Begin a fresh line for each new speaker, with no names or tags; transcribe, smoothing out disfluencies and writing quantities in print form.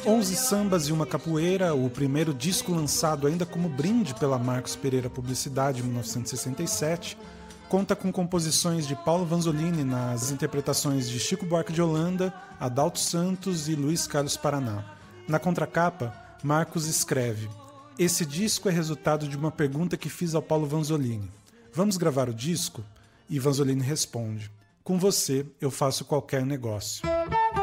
11 sambas e uma capoeira, o primeiro disco lançado ainda como brinde pela Marcos Pereira Publicidade em 1967, conta com composições de Paulo Vanzolini nas interpretações de Chico Buarque de Holanda, Adalto Santos e Luiz Carlos Paraná. Na contracapa, Marcos escreve: "Esse disco é resultado de uma pergunta que fiz ao Paulo Vanzolini. Vamos gravar o disco?" E Vanzolini responde: "Com você eu faço qualquer negócio."